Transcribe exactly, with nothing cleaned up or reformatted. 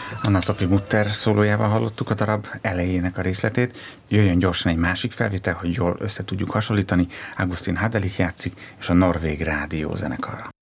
Anna Sophie Mutter szólójával hallottuk a darab elejének a részletét. Jöjjön gyorsan egy másik felvétel, hogy jól össze tudjuk hasonlítani. Augustin Hadelich játszik, és a Norvég Rádió zenekara.